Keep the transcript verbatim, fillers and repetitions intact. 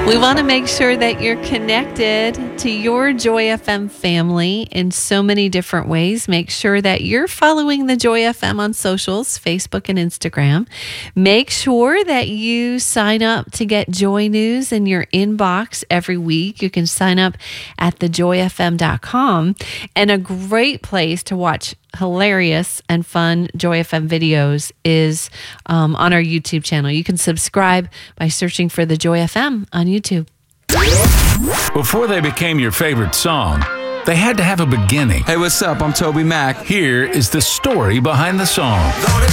We want to make sure that you're connected to your Joy F M family in so many different ways. Make sure that you're following the Joy F M on socials, Facebook and Instagram. Make sure that you sign up to get Joy News in your inbox every week. You can sign up at the joy f m dot com. And a great place to watch hilarious and fun Joy F M videos is um, on our YouTube channel. You can subscribe by searching for the Joy F M on YouTube. Before they became your favorite song, they had to have a beginning. Hey, what's up? I'm Toby Mac. Here is the story behind the song. Gonna